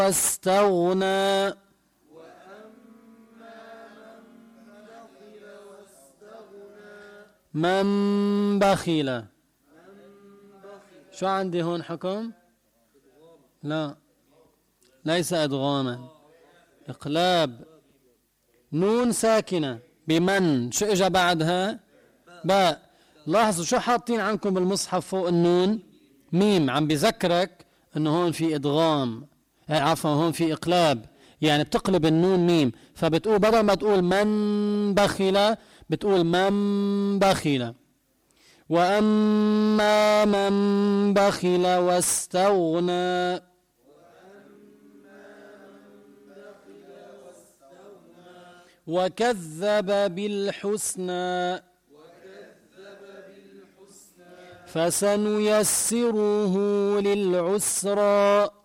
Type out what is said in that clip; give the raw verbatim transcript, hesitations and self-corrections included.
واستغنى من بخل. شو عندي هون حكم؟ لا ليس إدغاما، إقلاب. نون ساكنة بمن، شو إجا بعدها؟ باء. لاحظوا شو حاطين عندكم بالمصحف فوق النون؟ ميم. عم بذكرك إنه هون في إدغام، عفوا هون في إقلاب، يعني بتقلب النون ميم، فبتقول بدل ما تقول من بخل بتقول من بخل. وأما من بخل واستغنى وكذب بالحسنى فسنيسره للعسرى